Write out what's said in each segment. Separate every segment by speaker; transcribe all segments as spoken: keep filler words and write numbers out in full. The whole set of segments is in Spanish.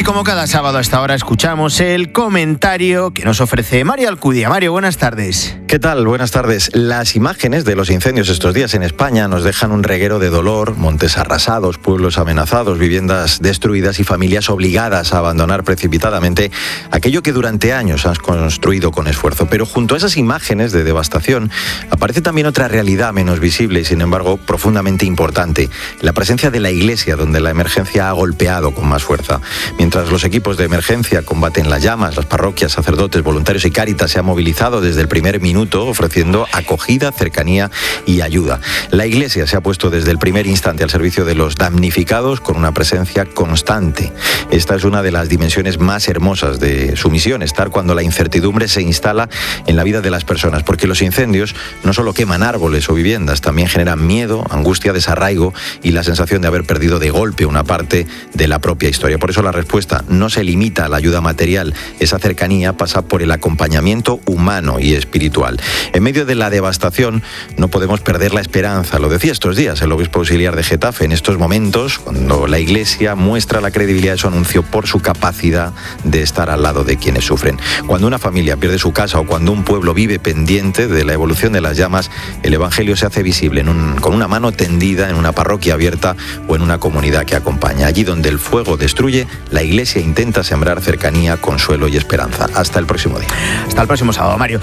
Speaker 1: como cada sábado a esta hora escuchamos el comentario que nos ofrece Mario Alcudia. Mario, buenas tardes.
Speaker 2: ¿Qué tal? Buenas tardes. Las imágenes de los incendios estos días en España nos dejan un reguero de dolor, montes arrasados, pueblos amenazados, viviendas destruidas y familias obligadas a abandonar precipitadamente aquello que durante años has construido con esfuerzo. Pero junto a esas imágenes de devastación aparece también otra realidad menos visible y sin embargo profundamente importante: la presencia de la Iglesia, donde la emergencia ha golpeado con más fuerza. Mientras los equipos de emergencia combaten las llamas, las parroquias, sacerdotes, voluntarios y Cáritas se han movilizado desde el primer minuto ofreciendo acogida, cercanía y ayuda. La Iglesia se ha puesto desde el primer instante al servicio de los damnificados con una presencia constante. Esta es una de las dimensiones más hermosas de su misión, estar cuando la incertidumbre se instala en la vida de las personas, porque los incendios no solo queman árboles o viviendas, también generan miedo, angustia, desarraigo y la sensación de haber perdido de golpe una parte de la propia historia. Por eso la respuesta no se limita a la ayuda material. Esa cercanía pasa por el acompañamiento humano y espiritual. En medio de la devastación no podemos perder la esperanza. Lo decía estos días el obispo auxiliar de Getafe. En estos momentos, cuando la Iglesia muestra la credibilidad de su anuncio por su capacidad de estar al lado de quienes sufren. Cuando una familia pierde su casa o cuando un pueblo vive pendiente de la evolución de las llamas, el Evangelio se hace visible en un, con una mano tendida en una parroquia abierta o en una comunidad que acompaña. Allí donde el fuego destruye, la Iglesia intenta sembrar cercanía, consuelo y esperanza. Hasta el próximo día.
Speaker 1: Hasta el próximo sábado, Mario.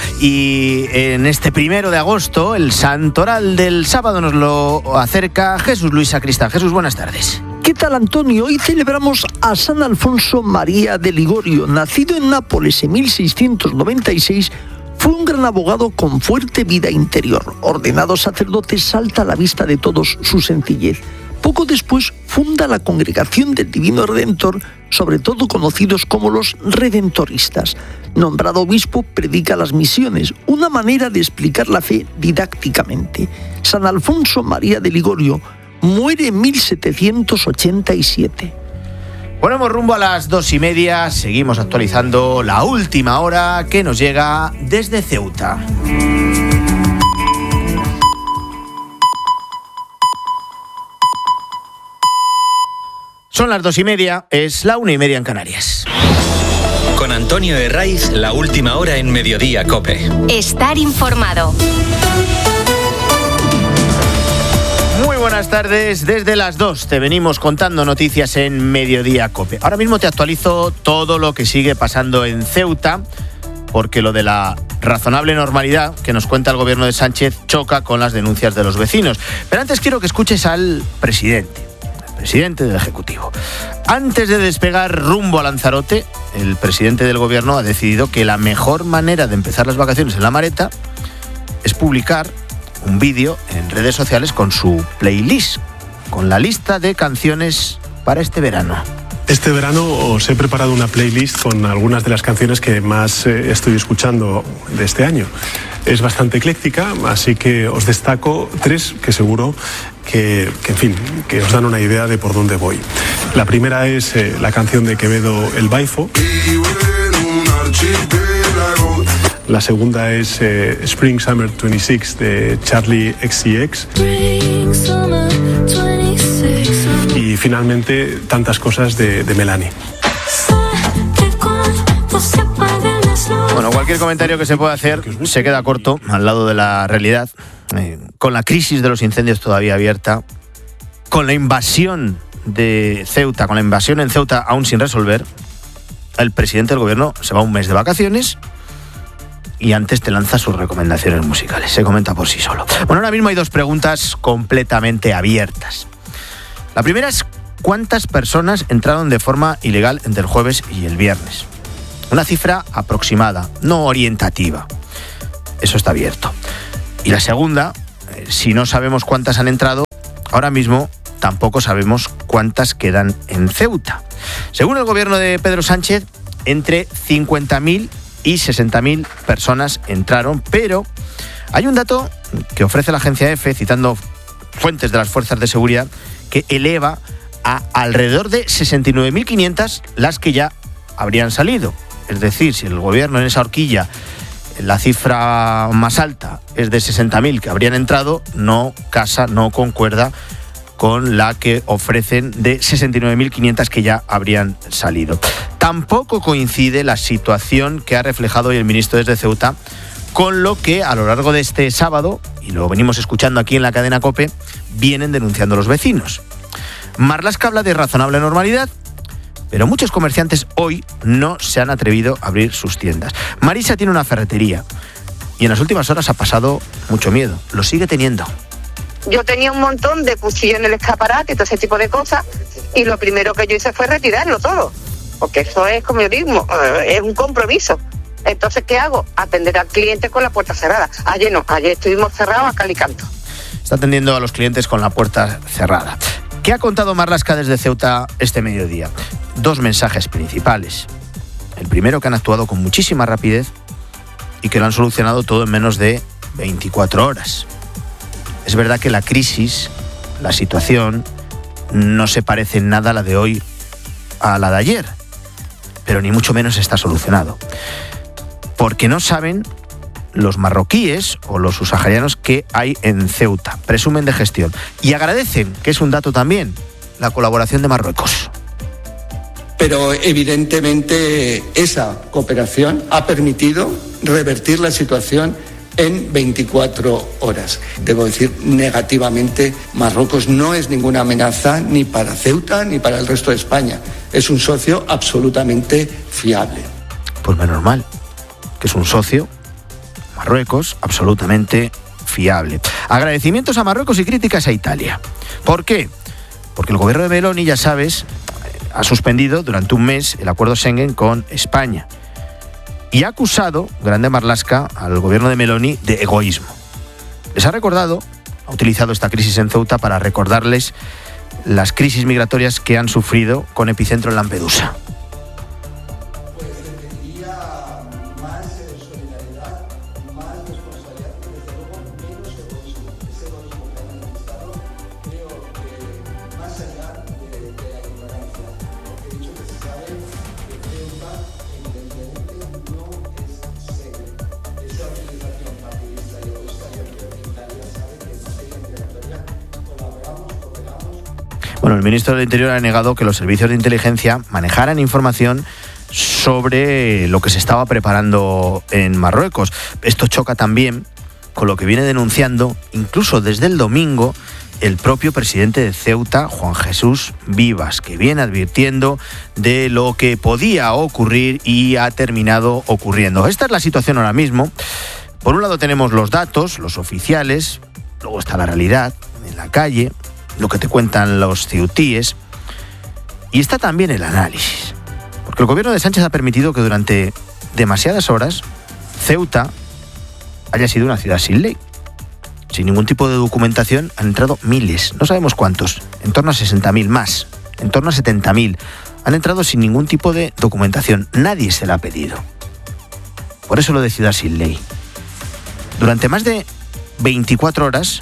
Speaker 1: Y en este primero de agosto, el santoral del sábado nos lo acerca Jesús Luis Sacristán. Jesús, buenas tardes.
Speaker 3: ¿Qué tal, Antonio? Hoy celebramos a San Alfonso María de Ligorio. Nacido en Nápoles en mil seiscientos noventa y seis, fue un gran abogado con fuerte vida interior. Ordenado sacerdote, salta a la vista de todos su sencillez. Poco después funda la Congregación del Divino Redentor, sobre todo conocidos como los redentoristas. Nombrado obispo, predica las misiones, una manera de explicar la fe didácticamente. San Alfonso María de Ligorio muere en mil setecientos ochenta y siete.
Speaker 1: Ponemos rumbo a las dos y media, seguimos actualizando la última hora que nos llega desde Ceuta. Son las dos y media, es la una y media en Canarias.
Speaker 4: Con Antonio Herraiz, la última hora en Mediodía COPE.
Speaker 5: Estar informado.
Speaker 1: Muy buenas tardes, desde las dos te venimos contando noticias en Mediodía COPE. Ahora mismo te actualizo todo lo que sigue pasando en Ceuta, porque lo de la razonable normalidad que nos cuenta el gobierno de Sánchez choca con las denuncias de los vecinos. Pero antes quiero que escuches al presidente. Presidente del Ejecutivo. Antes de despegar rumbo a Lanzarote, el presidente del gobierno ha decidido que la mejor manera de empezar las vacaciones en La Mareta es publicar un vídeo en redes sociales con su playlist, con la lista de canciones para este verano.
Speaker 6: Este verano os he preparado una playlist con algunas de las canciones que más eh, estoy escuchando de este año. Es bastante ecléctica, así que os destaco tres que seguro que, que, en fin, que os dan una idea de por dónde voy. La primera es eh, la canción de Quevedo, El Baifo. La segunda es eh, Spring Summer veintiséis de Charlie X C X. Y finalmente Tantas cosas de, de Melanie.
Speaker 1: Bueno, cualquier comentario que se pueda hacer se queda corto al lado de la realidad. Eh, con la crisis de los incendios todavía abierta, con la invasión de Ceuta, con la invasión en Ceuta aún sin resolver, el presidente del gobierno se va un mes de vacaciones y antes te lanza sus recomendaciones musicales. Se comenta por sí solo. Bueno, ahora mismo hay dos preguntas completamente abiertas. La primera es: ¿cuántas personas entraron de forma ilegal entre el jueves y el viernes? Una cifra aproximada, no orientativa. Eso está abierto. Y la segunda, si no sabemos cuántas han entrado, ahora mismo tampoco sabemos cuántas quedan en Ceuta. Según el gobierno de Pedro Sánchez, entre cincuenta mil y sesenta mil personas entraron, pero hay un dato que ofrece la agencia EFE, citando fuentes de las fuerzas de seguridad, que eleva a alrededor de sesenta y nueve mil quinientas las que ya habrían salido. Es decir, si el gobierno en esa horquilla, la cifra más alta es de sesenta mil que habrían entrado, no casa, no concuerda con la que ofrecen de sesenta y nueve mil quinientas que ya habrían salido. Tampoco coincide la situación que ha reflejado hoy el ministro desde Ceuta con lo que a lo largo de este sábado, y lo venimos escuchando aquí en la cadena COPE, vienen denunciando los vecinos. Marlaska habla de razonable normalidad, pero muchos comerciantes hoy no se han atrevido a abrir sus tiendas. Marisa tiene una ferretería y en las últimas horas ha pasado mucho miedo. Lo sigue teniendo.
Speaker 5: Yo tenía un montón de cuchillos en el escaparate y todo ese tipo de cosas, y lo primero que yo hice fue retirarlo todo, porque eso es, como yo digo, es un compromiso. Entonces, ¿qué hago? Atender al cliente con la puerta cerrada. Ayer no, ayer estuvimos cerrados a cal y canto.
Speaker 1: Está atendiendo a los clientes con la puerta cerrada. ¿Qué ha contado Marlaska desde Ceuta este mediodía? Dos mensajes principales. El primero, que han actuado con muchísima rapidez y que lo han solucionado todo en menos de veinticuatro horas. Es verdad que la crisis, la situación, no se parece en nada a la de hoy a la de ayer, pero ni mucho menos está solucionado. Porque no saben los marroquíes o los subsaharianos que hay en Ceuta. Presumen de gestión. Y agradecen, que es un dato también, la colaboración de Marruecos.
Speaker 7: Pero evidentemente esa cooperación ha permitido revertir la situación en veinticuatro horas. Debo decir, negativamente, Marruecos no es ninguna amenaza ni para Ceuta ni para el resto de España. Es un socio absolutamente fiable.
Speaker 1: Pues menos mal, que es un socio, Marruecos, absolutamente fiable. Agradecimientos a Marruecos y críticas a Italia. ¿Por qué? Porque el gobierno de Meloni, ya sabes, ha suspendido durante un mes el acuerdo Schengen con España. Y ha acusado, grande Marlaska, al gobierno de Meloni de egoísmo. Les ha recordado, ha utilizado esta crisis en Ceuta para recordarles las crisis migratorias que han sufrido con epicentro en Lampedusa. Bueno, el ministro del Interior ha negado que los servicios de inteligencia manejaran información sobre lo que se estaba preparando en Marruecos. Esto choca también con lo que viene denunciando, incluso desde el domingo, el propio presidente de Ceuta, Juan Jesús Vivas, que viene advirtiendo de lo que podía ocurrir y ha terminado ocurriendo. Esta es la situación ahora mismo. Por un lado tenemos los datos, los oficiales, luego está la realidad en la calle, lo que te cuentan los ceutíes, y está también el análisis. Porque el gobierno de Sánchez ha permitido que durante demasiadas horas Ceuta haya sido una ciudad sin ley. Sin ningún tipo de documentación han entrado miles, no sabemos cuántos, en torno a sesenta mil más, en torno a setenta mil. Han entrado sin ningún tipo de documentación, nadie se la ha pedido. Por eso lo de ciudad sin ley. Durante más de veinticuatro horas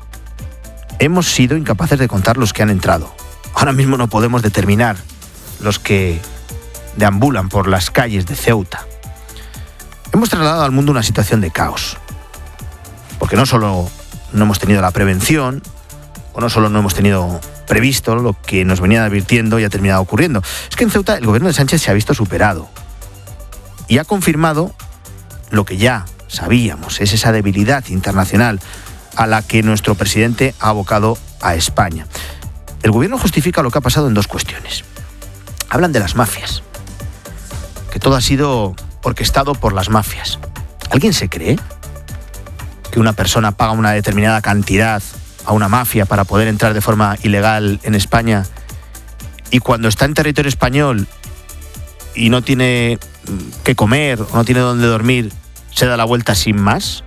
Speaker 1: hemos sido incapaces de contar los que han entrado. Ahora mismo no podemos determinar los que deambulan por las calles de Ceuta. Hemos trasladado al mundo una situación de caos. Porque no solo no hemos tenido la prevención, o no solo no hemos tenido previsto lo que nos venían advirtiendo y ha terminado ocurriendo. Es que en Ceuta el gobierno de Sánchez se ha visto superado. Y ha confirmado lo que ya sabíamos, es esa debilidad internacional a la que nuestro presidente ha abocado a España. El gobierno justifica lo que ha pasado en dos cuestiones. Hablan de las mafias, que todo ha sido orquestado por las mafias. ¿Alguien se cree que una persona paga una determinada cantidad a una mafia para poder entrar de forma ilegal en España y cuando está en territorio español y no tiene qué comer o no tiene dónde dormir, se da la vuelta sin más?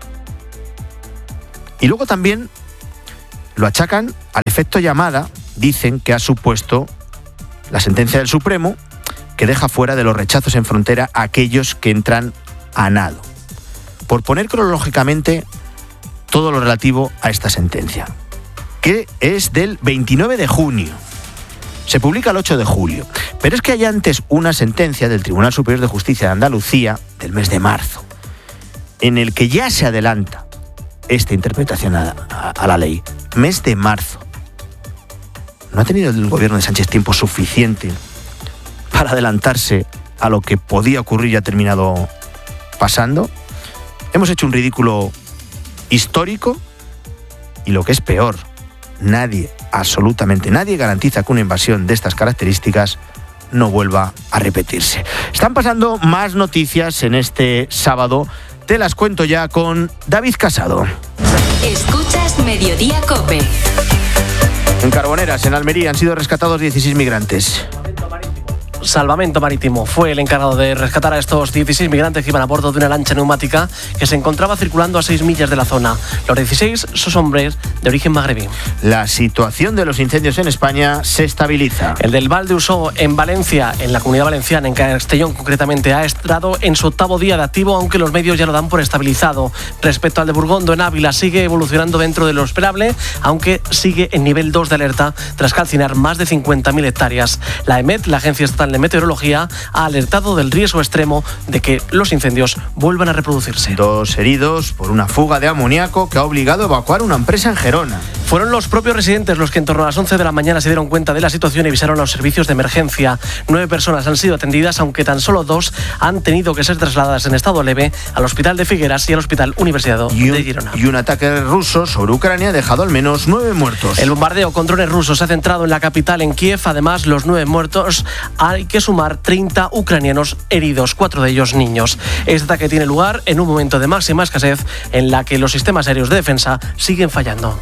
Speaker 1: Y luego también lo achacan al efecto llamada, dicen que ha supuesto la sentencia del Supremo que deja fuera de los rechazos en frontera a aquellos que entran a nado. Por poner cronológicamente todo lo relativo a esta sentencia, que es del veintinueve de junio. Se publica el ocho de julio. Pero es que hay antes una sentencia del Tribunal Superior de Justicia de Andalucía del mes de marzo, en el que ya se adelanta esta interpretación a, a, a la ley. Mes de marzo. ¿No ha tenido el gobierno de Sánchez tiempo suficiente para adelantarse a lo que podía ocurrir y ha terminado pasando? Hemos hecho un ridículo histórico y lo que es peor, nadie, absolutamente nadie garantiza que una invasión de estas características no vuelva a repetirse. Están pasando más noticias en este sábado. Te las cuento ya con David Casado.
Speaker 8: Escuchas Mediodía COPE.
Speaker 1: En Carboneras, en Almería, han sido rescatados dieciséis migrantes.
Speaker 9: Salvamento Marítimo fue el encargado de rescatar a estos dieciséis migrantes que iban a bordo de una lancha neumática que se encontraba circulando a seis millas de la zona. Los dieciséis son hombres de origen magrebí.
Speaker 1: La situación de los incendios en España se estabiliza.
Speaker 9: El del Val de Usó en Valencia, en la Comunidad Valenciana, en Castellón concretamente, ha entrado en su octavo día de activo, aunque los medios ya lo dan por estabilizado. Respecto al de Burgondo en Ávila, sigue evolucionando dentro de lo esperable, aunque sigue en nivel dos de alerta tras calcinar más de cincuenta mil hectáreas. La EMET, la Agencia Estatal de Meteorología, ha alertado del riesgo extremo de que los incendios vuelvan a reproducirse.
Speaker 1: Dos heridos por una fuga de amoníaco que ha obligado a evacuar una empresa en Gerona.
Speaker 9: Fueron los propios residentes los que en torno a las once de la mañana se dieron cuenta de la situación y avisaron a los servicios de emergencia. Nueve personas han sido atendidas, aunque tan solo dos han tenido que ser trasladadas en estado leve al Hospital de Figueras y al Hospital Universidad de Girona.
Speaker 1: Y un ataque ruso sobre Ucrania ha dejado al menos nueve muertos.
Speaker 9: El bombardeo con drones rusos se ha centrado en la capital, en Kiev. Además, los nueve muertos, hay que sumar treinta ucranianos heridos, cuatro de ellos niños. Este ataque tiene lugar en un momento de máxima escasez en la que los sistemas aéreos de defensa siguen fallando.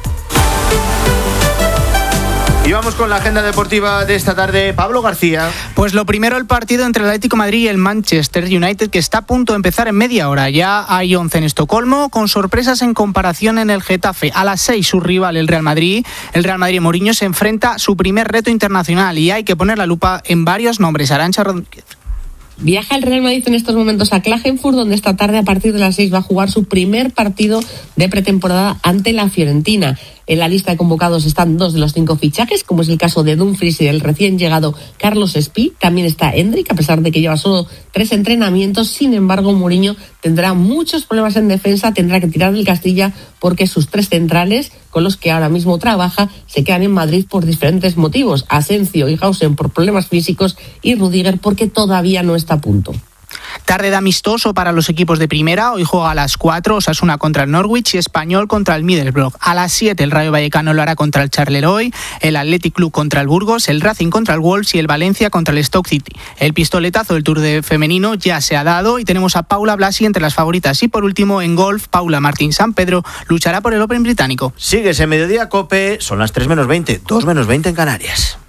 Speaker 1: Y vamos con la agenda deportiva de esta tarde. Pablo García.
Speaker 10: Pues lo primero, el partido entre el Atlético de Madrid y el Manchester United, que está a punto de empezar en media hora. Ya hay once en Estocolmo, con sorpresas en comparación en el Getafe. A las seis, su rival, el Real Madrid. El Real Madrid Mourinho se enfrenta a su primer reto internacional y hay que poner la lupa en varios nombres. Arantxa Rodríguez.
Speaker 11: Viaja el Real Madrid en estos momentos a Klagenfurt, donde esta tarde a partir de las seis va a jugar su primer partido de pretemporada ante la Fiorentina. En la lista de convocados están dos de los cinco fichajes, como es el caso de Dumfries y el recién llegado Carlos Espí. También está Endrick, a pesar de que lleva solo tres entrenamientos. Sin embargo, Mourinho tendrá muchos problemas en defensa, tendrá que tirar del Castilla porque sus tres centrales, con los que ahora mismo trabaja, se quedan en Madrid por diferentes motivos. Asencio y Hausen por problemas físicos y Rudiger porque todavía no está a punto.
Speaker 10: Tarde de amistoso para los equipos de primera. Hoy juega a las cuatro Osasuna contra el Norwich y Español contra el Middlesbrough. A las siete el Rayo Vallecano lo hará contra el Charleroi, el Athletic Club contra el Burgos, el Racing contra el Wolves y el Valencia contra el Stoke City. El pistoletazo del Tour de femenino ya se ha dado y tenemos a Paula Blasi entre las favoritas. Y por último, en golf, Paula Martín Sampedro luchará por el Open británico.
Speaker 1: Sigues en Mediodía COPE, son las tres menos veinte, dos menos veinte en Canarias.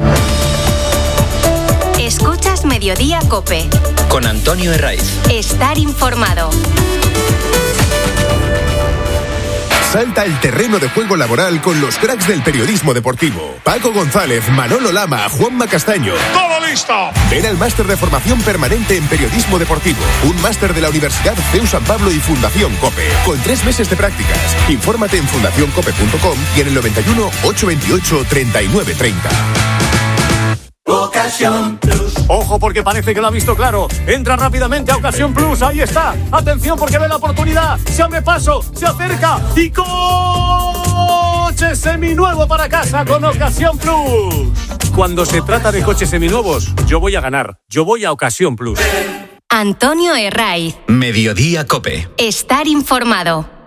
Speaker 8: Escuchas Mediodía COPE.
Speaker 4: Con Antonio Herraiz.
Speaker 8: Estar informado.
Speaker 12: Salta al terreno de juego laboral con los cracks del periodismo deportivo. Paco González, Manolo Lama, Juanma Castaño. ¡Todo listo! Ven al máster de formación permanente en periodismo deportivo. Un máster de la Universidad C E U San Pablo y Fundación COPE. Con tres meses de prácticas. Infórmate en fundación cope punto com y en el noventa y uno, ochocientos veintiocho, treinta y nueve treinta.
Speaker 13: Ocasión Plus. Ojo, porque parece que lo ha visto claro. Entra rápidamente a Ocasión Plus. Ahí está. Atención, porque ve la oportunidad. Se abre paso, se acerca y coche seminuevo para casa con Ocasión Plus. Cuando se trata de coches seminuevos, yo voy a ganar. Yo voy a Ocasión Plus.
Speaker 8: Antonio Herraiz.
Speaker 4: Mediodía COPE.
Speaker 8: Estar informado.